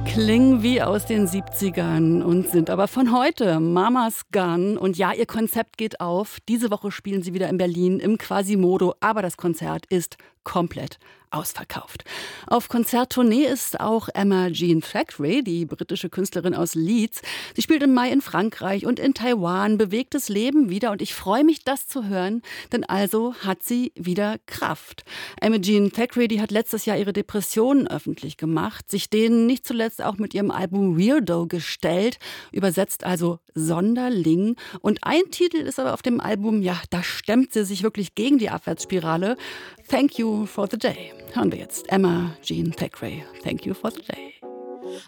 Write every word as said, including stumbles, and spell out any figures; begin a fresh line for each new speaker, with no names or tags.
Klingen wie aus den siebzigern und sind aber von heute. Mama's Gun. Und ja, ihr Konzept geht auf. Diese Woche spielen sie wieder in Berlin im Quasimodo. Aber das Konzert ist komplett ausverkauft. Auf Konzerttournee ist auch Emma Jean Thackeray, die britische Künstlerin aus Leeds. Sie spielt im Mai in Frankreich und in Taiwan, bewegtes Leben wieder. Und ich freue mich, das zu hören, denn also hat sie wieder Kraft. Emma Jean Thackeray, die hat letztes Jahr ihre Depressionen öffentlich gemacht, sich denen nicht zuletzt auch mit ihrem Album Weirdo gestellt, übersetzt also Sonderling. Und ein Titel ist aber auf dem Album, ja, da stemmt sie sich wirklich gegen die Abwärtsspirale. Thank You for the Day. Hören wir jetzt Emma Jean Thackeray. Thank You for the Day.